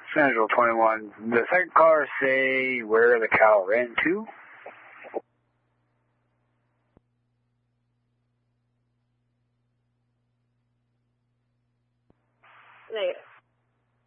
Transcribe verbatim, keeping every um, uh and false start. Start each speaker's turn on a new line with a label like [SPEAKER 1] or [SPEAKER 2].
[SPEAKER 1] Central twenty-one. The second caller say where the cow ran to?
[SPEAKER 2] Negative.